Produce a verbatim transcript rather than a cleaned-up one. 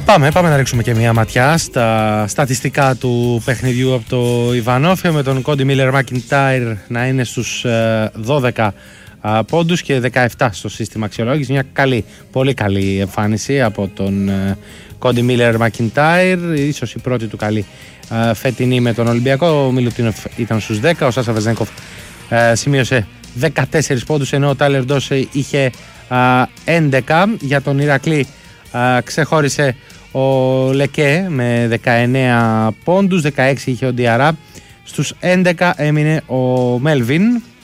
Πάμε, πάμε να ρίξουμε και μια ματιά στα στατιστικά του παιχνιδιού από το Ιβανόφιο, με τον Κόντι Μίλλερ Μακιντάιρ να είναι στους δώδεκα πόντους και δεκαεπτά στο σύστημα αξιολόγησης. Μια καλή, πολύ καλή εμφάνιση από τον Κόντι Μίλλερ Μακιντάιρ, ίσως η πρώτη του καλή φετινή με τον Ολυμπιακό. Ο Μιλουτίνοφ ήταν στους δέκα, ο Σάσα Βεζένκοφ σημείωσε δεκατέσσερις πόντους, ενώ ο Τάιλερ Ντόσεϊ είχε έντεκα. Για τον Ηρακλή ξεχώρισε ο Λεκέ με δεκαεννέα πόντους, δεκαέξι είχε ο Ντιαρά, στους έντεκα έμεινε ο Μέλβιν.